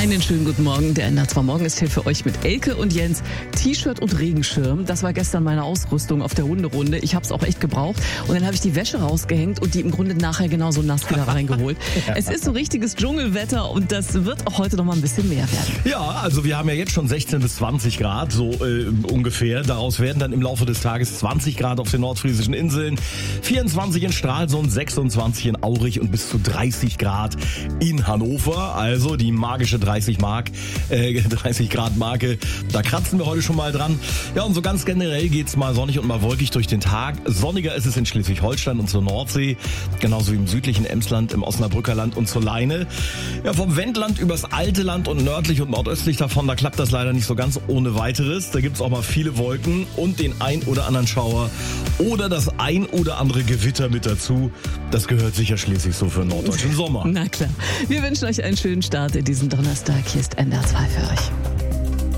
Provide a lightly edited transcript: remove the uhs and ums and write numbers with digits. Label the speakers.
Speaker 1: Einen schönen guten Morgen. Der NDR2 Morgen ist hier für euch mit Elke und Jens. T-Shirt und Regenschirm. Das war gestern meine Ausrüstung auf der Hunderunde. Ich habe es auch echt gebraucht. Und dann habe ich die Wäsche rausgehängt und die im Grunde nachher genauso nass wieder reingeholt. Es ist so richtiges Dschungelwetter und das wird auch heute noch mal ein bisschen mehr werden.
Speaker 2: Ja, also wir haben ja jetzt schon 16 bis 20 Grad, so ungefähr. Daraus werden dann im Laufe des Tages 20 Grad auf den nordfriesischen Inseln, 24 in Stralsund, 26 in Aurich und bis zu 30 Grad in Hannover. Also die magische 30 Grad Marke. Da kratzen wir heute schon mal dran. Ja, und so ganz generell geht's mal sonnig und mal wolkig durch den Tag. Sonniger ist es in Schleswig-Holstein und zur Nordsee, genauso wie im südlichen Emsland, im Osnabrücker Land und zur Leine. Ja, vom Wendland übers alte Land und nördlich und nordöstlich davon, da klappt das leider nicht so ganz ohne weiteres. Da gibt's auch mal viele Wolken und den ein oder anderen Schauer oder das ein oder andere Gewitter mit dazu. Das gehört sicher schließlich so für den norddeutschen Sommer.
Speaker 1: Na klar. Wir wünschen euch einen schönen Start in diesem Donnerstag. Hier ist NDR2 für euch.